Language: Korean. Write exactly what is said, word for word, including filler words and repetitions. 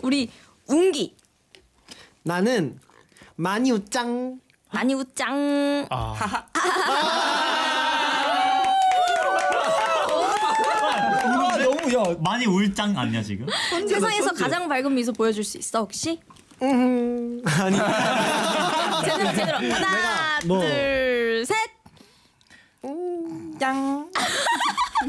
우리 웅기. 나는 많이 웃짱. 많이 웃짱. 아. 아, 너무 야 많이 울짱 아니야 지금? 세상에서 가장 밝은 미소 보여줄 수 있어 혹시? 음, 아니. 제대로 제대로. 하나 뭐. 둘 셋. 짱.